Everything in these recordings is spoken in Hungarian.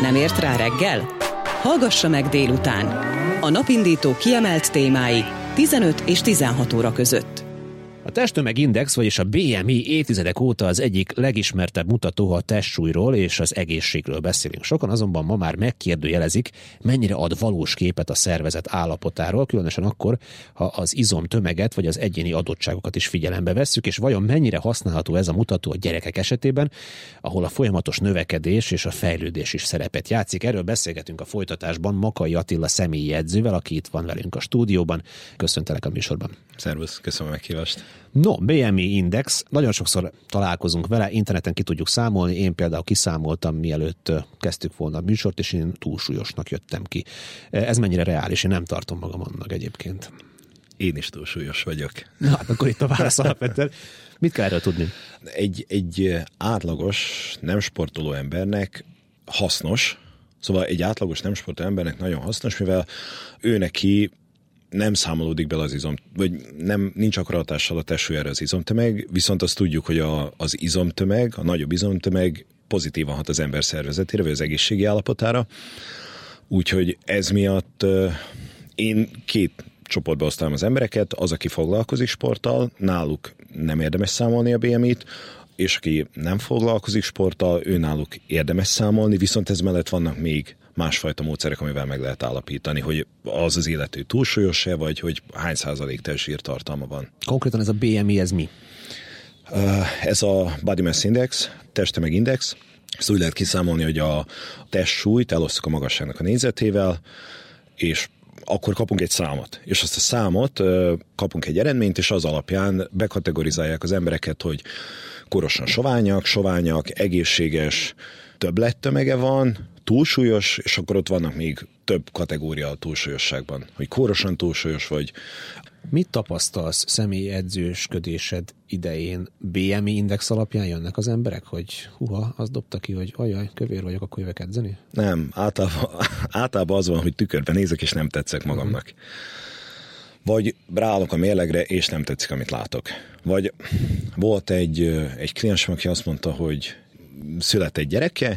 Nem ért rá reggel? Hallgassa meg délután. A napindító kiemelt témái 15 és 16 óra között. A testtömegindex, vagyis a BMI évtizedek óta az egyik legismertebb mutató, ha a testsúlyról és az egészségről beszélünk. Sokan azonban ma már megkérdőjelezik, mennyire ad valós képet a szervezet állapotáról, különösen akkor, ha az izomtömeget vagy az egyéni adottságokat is figyelembe vesszük, és vajon mennyire használható ez a mutató a gyerekek esetében, ahol a folyamatos növekedés és a fejlődés is szerepet játszik. Erről beszélgetünk a folytatásban Makai Attila személyi edzővel, aki itt van velünk a stúdióban. Köszöntelek a műsorban. Szervusz, köszönöm a meghívást. No, BMI index, nagyon sokszor találkozunk vele, interneten ki tudjuk számolni, én például kiszámoltam, mielőtt kezdtük volna a műsort, és én túlsúlyosnak jöttem ki. Ez mennyire reális? Én nem tartom magam annak egyébként. Én is túlsúlyos vagyok. Na, hát akkor itt a válasz alapvetően. Mit kell erről tudni? Egy átlagos, nem sportoló embernek hasznos, szóval egy átlagos nem sportoló embernek nagyon hasznos, mivel ő neki nem számolódik bele az vagy nincs akkora hatással a testsúlyára az izomtömeg, viszont azt tudjuk, hogy az izomtömeg, a nagyobb izomtömeg pozitívan hat az ember szervezetére, vagy az egészségi állapotára. Úgyhogy ez miatt én két csoportba osztálom az embereket, az, aki foglalkozik sporttal, náluk nem érdemes számolni a BMI-t, és aki nem foglalkozik sporttal, ő náluk érdemes számolni, viszont ez mellett vannak még másfajta módszerek, amivel meg lehet állapítani, hogy az illető túlsúlyos-e, vagy hogy hány százalék testzsírtartalma van. Konkrétan ez a BMI, ez mi? Ez a Body Mass Index, testtömegindex. Ezt úgy lehet kiszámolni, hogy a testsúlyt elosztjuk a magasságnak a négyzetével, és akkor kapunk egy számot. És azt a számot kapunk egy eredményt, és az alapján bekategorizálják az embereket, hogy korosan soványak, egészséges, többlettömege van, túlsúlyos, és akkor ott vannak még több kategória a túlsúlyosságban, hogy kórosan túlsúlyos vagy. Mit tapasztalsz személyi edzősködésed idején? BMI index alapján jönnek az emberek, hogy az dobta ki, hogy ajaj, kövér vagyok, akkor jövök edzeni? Nem, általában az van, hogy tükörben nézek, és nem tetszek magamnak. Vagy ráállok a mérlegre, és nem tetszik, amit látok. Vagy volt egy kliensem, aki azt mondta, hogy született egy gyereke,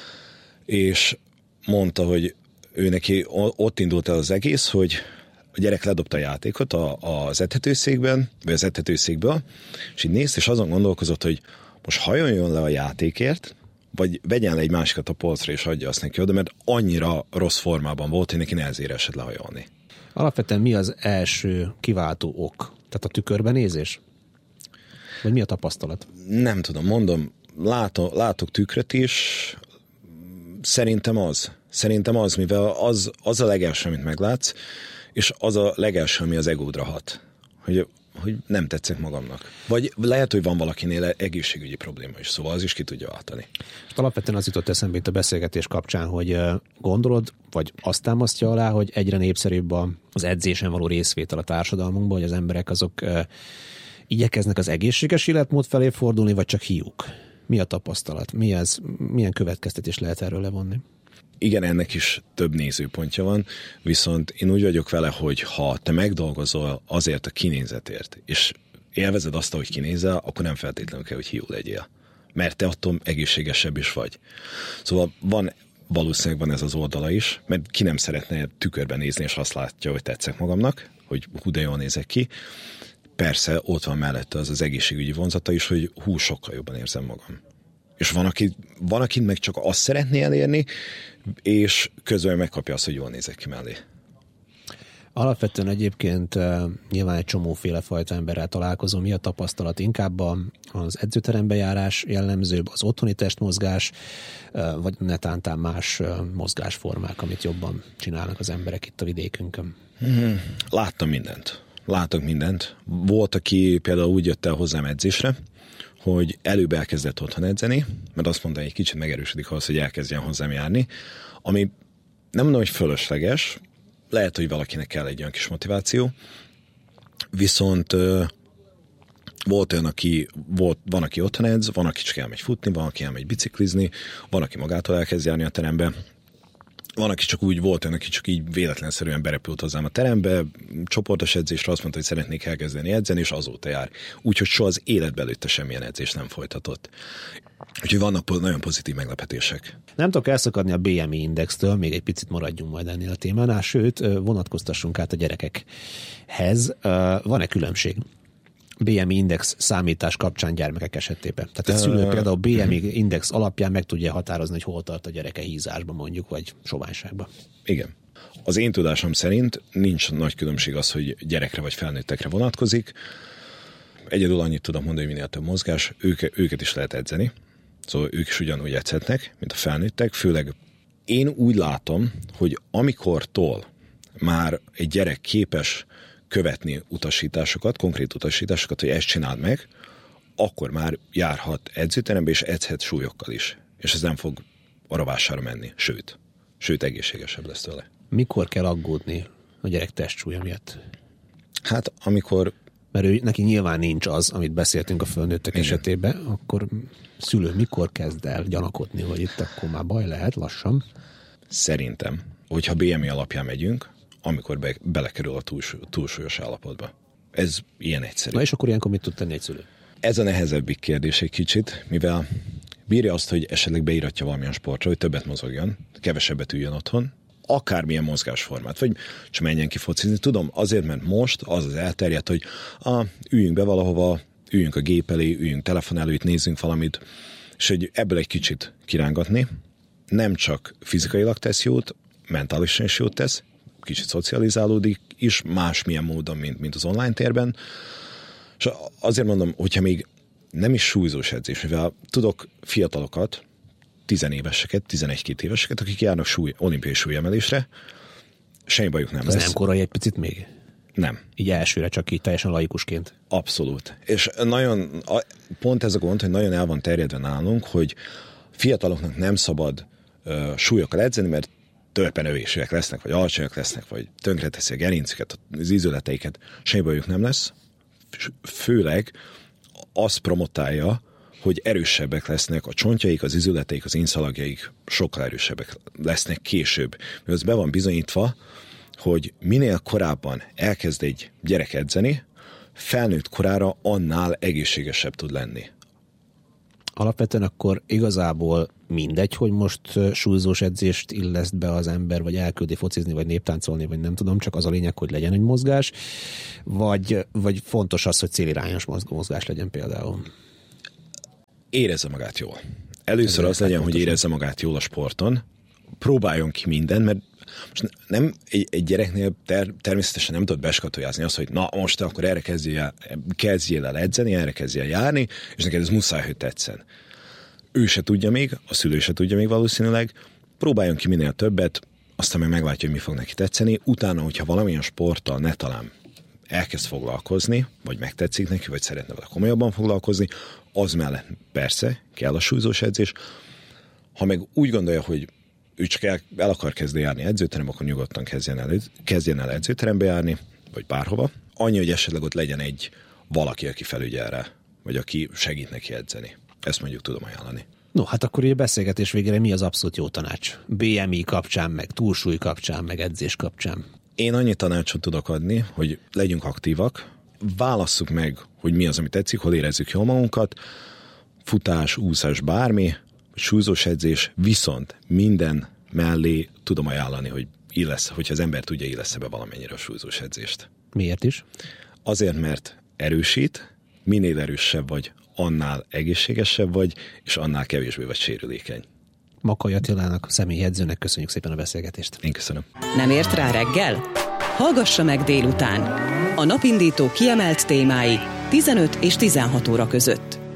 és mondta, hogy ő neki ott indult el az egész, hogy a gyerek ledobta a játékot az etetőszékben, vagy az etetőszékből, és így nézte, és azon gondolkozott, hogy most hajoljon le a játékért, vagy vegyen le egy másikat a polcra, és adja azt neki oda, mert annyira rossz formában volt, hogy neki nehezére esett lehajolni. Alapvetően mi az első kiváltó ok? Tehát a tükörbenézés? Vagy mi a tapasztalat? Nem tudom, mondom, látok tükröt is, Szerintem az, mivel az a legelső, amit meglátsz, és az a legelső, ami az egódra hat, hogy nem tetszek magamnak. Vagy lehet, hogy van valakinél egészségügyi probléma is, szóval az is ki tudja váltani. És alapvetően az jutott eszembe itt a beszélgetés kapcsán, hogy gondolod, vagy azt támasztja alá, hogy egyre népszerűbb az edzésen való részvétel a társadalmunkban, hogy az emberek azok igyekeznek az egészséges életmód felé fordulni, vagy csak hiúk? Mi a tapasztalat? Milyen következtetés lehet erről levonni? Igen, ennek is több nézőpontja van, viszont én úgy vagyok vele, hogy ha te megdolgozol azért a kinézetért, és élvezed azt, ahogy kinézel, akkor nem feltétlenül kell, hogy hiú legyél. Mert te attól egészségesebb is vagy. Szóval valószínűleg van ez az oldala is, mert ki nem szeretne tükörben nézni, és azt látja, hogy tetszek magamnak, hogy hú, de jól nézek ki. Persze ott van mellette az egészségügyi vonzata is, hogy sokkal jobban érzem magam. És van, aki meg csak azt szeretné elérni, és közben megkapja azt, hogy jól nézek ki mellé. Alapvetően egyébként nyilván egy csomóféle fajta emberrel találkozom. Mi a tapasztalat? Inkább az edzőterembe járás jellemzőbb, az otthoni testmozgás, vagy netántán más mozgásformák, amit jobban csinálnak az emberek itt a vidékünkön? Látok mindent. Volt, aki például úgy jött el hozzám edzésre, hogy előbb elkezdett otthon edzeni, mert azt mondta, hogy egy kicsit megerősödik ahhoz, hogy elkezdjen hozzám járni, ami nem mondom, hogy fölösleges, lehet, hogy valakinek kell egy olyan kis motiváció, viszont volt olyan, van, aki otthon edz, van, aki csak elmegy futni, van, aki elmegy biciklizni, van, aki magától elkezd járni a terembe, Van, aki csak úgy volt, aki csak így véletlenszerűen berepült hozzám a terembe, csoportos edzésre azt mondta, hogy szeretnék elkezdeni edzeni, és azóta jár. Úgyhogy soha az életbe előtte semmilyen edzést nem folytatott. Úgyhogy vannak nagyon pozitív meglepetések. Nem tudok elszakadni a BMI indextől, még egy picit maradjunk majd ennél a témánál, sőt, vonatkoztassunk át a gyerekekhez. Van-e különbség BMI index számítás kapcsán gyermekek esetében? Tehát egy szülő például BMI index alapján meg tudja határozni, hogy hol tart a gyereke hízásban mondjuk, vagy soványságban. Igen. Az én tudásom szerint nincs nagy különbség az, hogy gyerekre vagy felnőttekre vonatkozik. Egyedül annyit tudom mondani, hogy minél több mozgás, őket is lehet edzeni. Szóval ők is ugyanúgy edzhetnek, mint a felnőttek. Főleg én úgy látom, hogy amikortól már egy gyerek képes követni utasításokat, konkrét utasításokat, hogy ezt csináld meg, akkor már járhat edzőterembe, és edzhet súlyokkal is. És ez nem fog a rovására menni, sőt egészségesebb lesz tőle. Mikor kell aggódni a gyerek testsúlya miatt? Hát amikor... Mert neki nyilván nincs az, amit beszéltünk a felnőttek esetében, akkor szülő mikor kezd el gyanakodni, hogy itt akkor már baj lehet lassan? Szerintem, hogyha BMI alapján megyünk, amikor belekerül a túlsúlyos állapotba. Ez ilyen egyszerű. Na és akkor ilyenkor mit tud tenni egy szülő? Ez a nehezebbik kérdés egy kicsit, mivel bírja azt, hogy esetleg beíratja valamilyen sportra, hogy többet mozogjon, kevesebbet üljön otthon, akármilyen mozgásformát, vagy csak menjen ki focizni. Tudom, azért, mert most az elterjedt, hogy üljünk be valahova, üljünk a gép elé, üljünk telefon előtt, nézzünk valamit, és hogy ebből egy kicsit kirángatni, nem csak fizikailag tesz jót, mentálisan is jót tesz, kicsit szocializálódik is, másmilyen módon, mint az online térben. És azért mondom, hogyha még nem is súlyzós edzés, mivel tudok fiatalokat, 10 éveseket, 11-2 éveseket, akik járnak olimpiai súlyemelésre, semmi bajuk nem lesz. Ez nem korai egy picit még? Nem. Így elsőre, csak így teljesen laikusként. Abszolút. És pont ez a gond, hogy nagyon el van terjedve nálunk, hogy fiataloknak nem szabad súlyokkal edzeni, mert törpenövésűek lesznek, vagy alacsonyak lesznek, vagy tönkreteszi a gerincüket, az ízületeiket, semmi bajuk nem lesz. Főleg azt promotálja, hogy erősebbek lesznek a csontjaik, az izületeik, az inszalagjaik sokkal erősebbek lesznek később. Mert az be van bizonyítva, hogy minél korábban elkezd egy gyerek edzeni, felnőtt korára annál egészségesebb tud lenni. Alapvetően akkor igazából mindegy, hogy most súlyzós edzést illeszt be az ember, vagy elküldi focizni, vagy néptáncolni, vagy nem tudom, csak az a lényeg, hogy legyen egy mozgás, vagy fontos az, hogy célirányos mozgás legyen például. Érezze magát jól. Először az legyen, hogy érezze magát jól a sporton, próbáljon ki mindent, mert most nem egy gyereknél természetesen nem tudod beskatoljázni azt, hogy na most akkor erre kezdjél el edzeni, erre kezdjél el járni, és neked ez muszáj, hogy tetszen. Ő se tudja még, a szülő se tudja még valószínűleg, próbáljon ki minél többet, aztán meg meglátja, hogy mi fog neki tetszeni. Utána, hogyha valamilyen sporttal ne talán elkezd foglalkozni, vagy megtetszik neki, vagy szeretne vele komolyabban foglalkozni, az mellett persze kell a súlyzós edzés. Ha meg úgy gondolja, hogy ő csak el akar kezdeni járni edzőterembe, akkor nyugodtan kezdjen el edzőterembe járni, vagy bárhova. Annyi, hogy esetleg ott legyen egy valaki, aki felügyel rá, vagy aki segít neki edzeni. Ezt mondjuk tudom ajánlani. No, hát akkor így a beszélgetés végére mi az abszolút jó tanács? BMI kapcsán, meg túlsúly kapcsán, meg edzés kapcsán. Én annyi tanácsot tudok adni, hogy legyünk aktívak, válasszuk meg, hogy mi az, ami tetszik, hol érezzük jól magunkat, futás, úszás, bármi, súlyzós edzés, viszont minden mellé tudom ajánlani, hogy hogyha az ember tudja, illesz be valamennyire a súlyzós edzést. Miért is? Azért, mert erősít, minél erősebb vagy, annál egészségesebb vagy, és annál kevésbé vagy sérülékeny. Makkai Attilának, személyedzőnek köszönjük szépen a beszélgetést. Én köszönöm. Nem ért rá reggel? Hallgassa meg délután. A napindító kiemelt témái 15 és 16 óra között.